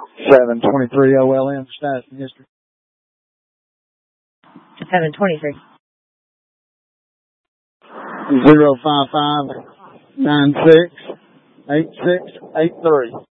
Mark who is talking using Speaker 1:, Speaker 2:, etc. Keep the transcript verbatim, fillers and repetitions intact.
Speaker 1: seven twenty-three O L M status and history.
Speaker 2: seven twenty-three.
Speaker 1: zero five five nine six eight six eight three.